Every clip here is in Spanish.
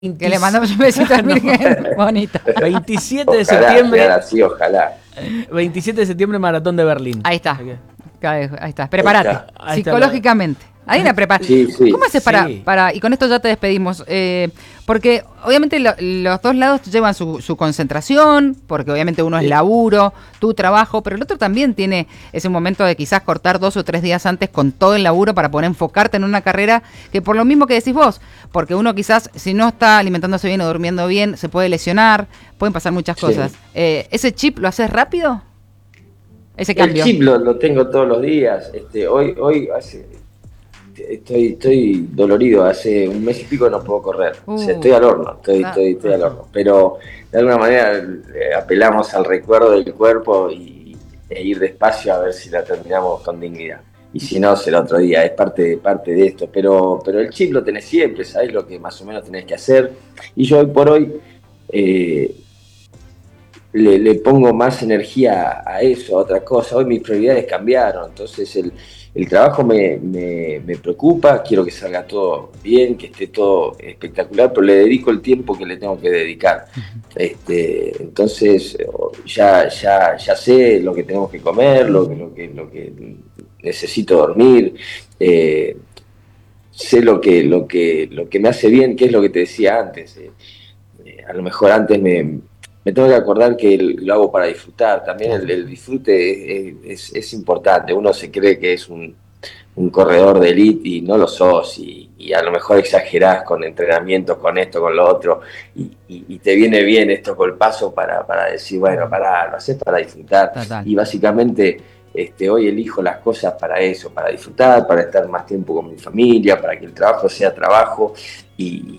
Que le mandamos un besito al Virgen. Bonito. 27 de Ojalá, septiembre. llegar así, ojalá. 27 de septiembre, Maratón de Berlín. Ahí está. Ahí está. Prepárate. Ahí está. Psicológicamente. Hay una preparación. Sí. ¿Cómo haces para, y con esto ya te despedimos, porque obviamente los dos lados llevan su concentración, porque obviamente uno es laburo, tu trabajo, pero el otro también tiene ese momento de quizás cortar 2 o 3 días antes con todo el laburo para poder enfocarte en una carrera que por lo mismo que decís vos, porque uno quizás si no está alimentándose bien o durmiendo bien, se puede lesionar, pueden pasar muchas cosas. ¿Ese chip lo haces rápido? Ese cambio. El chip lo tengo todos los días. Estoy dolorido, hace un mes y pico no puedo correr. O sea, estoy al horno, estoy al horno. Pero de alguna manera apelamos al recuerdo del cuerpo e ir despacio a ver si la terminamos con dignidad. Y si no, será otro día, es parte de esto. Pero el chip lo tenés siempre, sabés lo que más o menos tenés que hacer. Y yo hoy por hoy le pongo más energía a eso, a otra cosa. Hoy mis prioridades cambiaron, entonces el trabajo me preocupa, quiero que salga todo bien, que esté todo espectacular, pero le dedico el tiempo que le tengo que dedicar. Entonces ya sé lo que tenemos que comer, lo que necesito dormir, sé lo que me hace bien, que es lo que te decía antes. A lo mejor antes me tengo que acordar que lo hago para disfrutar. También el disfrute es importante. Uno se cree que es un corredor de élite y no lo sos. Y a lo mejor exagerás con entrenamientos, con esto, con lo otro. Y te viene bien estos golpazos para decir, bueno, lo haces para disfrutar. Total. Y básicamente hoy elijo las cosas para eso, para disfrutar, para estar más tiempo con mi familia, para que el trabajo sea trabajo y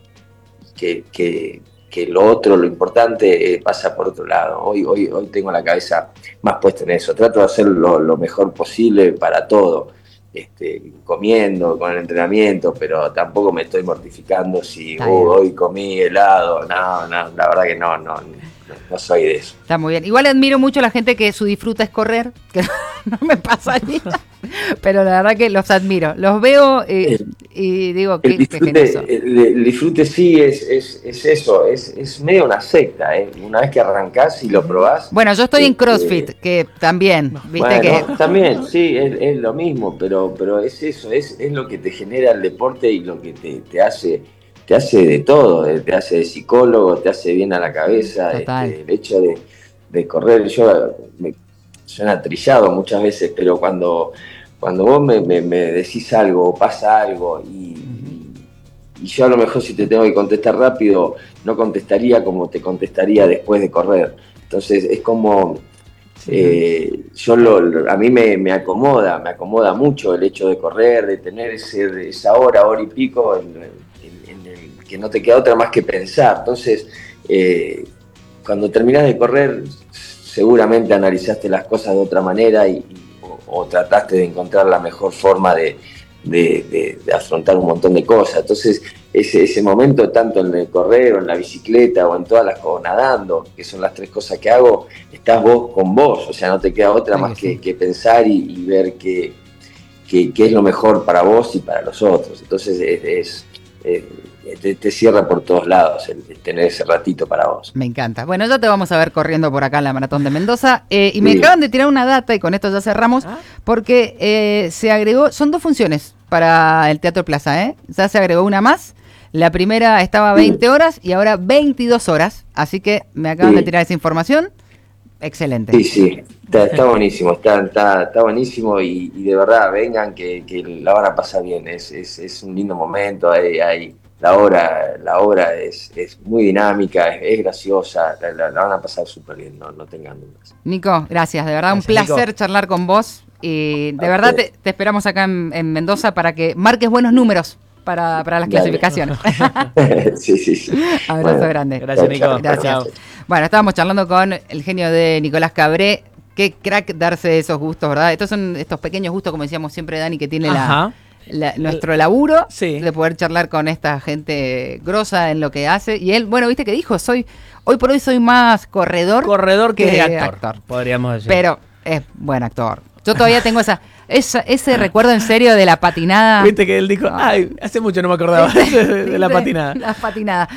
que lo otro, lo importante, pasa por otro lado. Hoy tengo la cabeza más puesta en eso. Trato de hacer lo mejor posible para todo, comiendo, con el entrenamiento, pero tampoco me estoy mortificando si hoy comí helado. No, la verdad que no soy de eso. Está muy bien. Igual admiro mucho a la gente que su disfruta es correr, que no me pasaría, pero la verdad que los admiro. Los veo y digo que el disfrute sí es eso, es medio una secta, una vez que arrancás y lo probás. Bueno, yo estoy en CrossFit, que también, viste que también, sí, es lo mismo, pero es eso, es lo que te genera el deporte y lo que te hace de todo, te hace de psicólogo, te hace bien a la cabeza. El hecho de correr, suena trillado muchas veces, pero cuando vos me decís algo o pasa algo y yo a lo mejor si te tengo que contestar rápido, no contestaría como te contestaría después de correr. Entonces es como, a mí me acomoda mucho el hecho de correr, de tener esa hora y pico en el que no te queda otra más que pensar. Entonces, cuando terminás de correr, seguramente analizaste las cosas de otra manera o trataste de encontrar la mejor forma de afrontar un montón de cosas. Entonces, ese momento, tanto en el correr o en la bicicleta o en o nadando, que son las 3 cosas que hago, estás vos con vos, o sea, no te queda otra más que pensar y ver qué es lo mejor para vos y para los otros. Entonces, te cierra por todos lados el tener ese ratito para vos. Me encanta. Bueno, ya te vamos a ver corriendo por acá en la Maratón de Mendoza. Y me acaban de tirar una data, y con esto ya cerramos, porque se agregó, son 2 funciones para el Teatro Plaza, ya se agregó una más. La primera estaba 20 horas y ahora 22 horas, así que me acaban de tirar esa información. Excelente. Sí, está buenísimo, está buenísimo y de verdad vengan que la van a pasar bien, es un lindo momento, hay la obra es muy dinámica, es graciosa, la van a pasar súper bien, no tengan dudas. Nico, gracias, de verdad, un placer charlar con vos y de verdad te esperamos acá en Mendoza para que marques buenos números para las clasificaciones. Sí. Abrazo grande. Gracias, Nico. Gracias. Bueno, estábamos charlando con el genio de Nicolás Cabré. Qué crack darse esos gustos, ¿verdad? Estos son estos pequeños gustos, como decíamos siempre, Dani, que tiene nuestro laburo, de poder charlar con esta gente grosa en lo que hace. Y él, bueno, viste que dijo, hoy por hoy soy más corredor que actor, podríamos decir. Pero es buen actor. Yo todavía tengo ese recuerdo en serio de la patinada. Viste que él dijo, ay, hace mucho no me acordaba de la patinada. La patinada.